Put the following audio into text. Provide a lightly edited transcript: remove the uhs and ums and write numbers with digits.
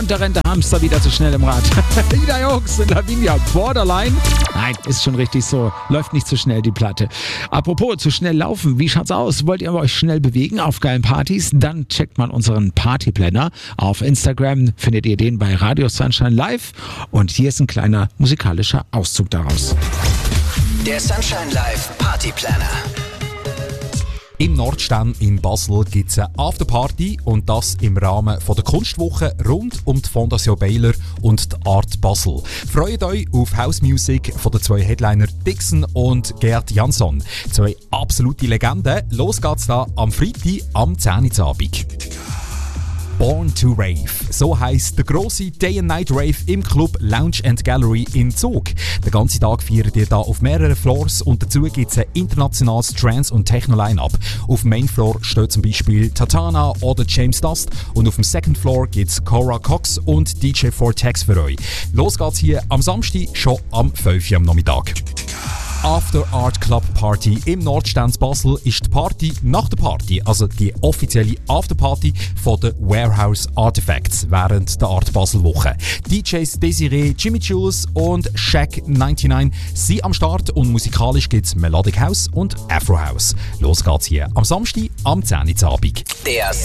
Und da rennt der Hamster wieder zu schnell im Rad. Ida Jungs und Lavinia, Borderline. Nein, ist schon richtig so. Läuft nicht zu schnell die Platte. Apropos, zu schnell laufen. Wie schaut's aus? Wollt ihr euch schnell bewegen auf geilen Partys? Dann checkt mal unseren Partyplanner. Auf Instagram findet ihr den bei Radio Sunshine Live. Und hier ist ein kleiner musikalischer Auszug daraus. Der Sunshine Live Partyplanner. Im Nordstern in Basel gibt es eine Afterparty und das im Rahmen von der Kunstwoche rund um die Fondation Baylor und die Art Basel. Freut euch auf House Music von den zwei Headliner Dixon und Gerd Jansson. Zwei absolute Legenden. Los geht's da am Freitag am 10 Uhr Abend. Born to Rave. So heisst der grosse Day-and-Night-Rave im Club Lounge and Gallery in Zug. Den ganzen Tag feiert ihr da auf mehreren Floors und dazu gibt es ein internationales Trance- und Techno-Line-Up. Auf dem Main-Floor steht zum Beispiel Tatana oder James Dust und auf dem Second Floor gibt es Cora Cox und DJ Vortex für euch. Los geht's hier am Samstag schon am 5 Uhr am Nachmittag. After Art Club Party im Nordstand Basel ist die Party nach der Party, also die offizielle Afterparty von den Warehouse Artifacts während der Art Basel Woche. DJs Desiree, Jimmy Jules und Shaq99 sind am Start und musikalisch gibt's Melodic House und Afro House. Los geht's hier am Samstag am 10 Uhr Abend. Der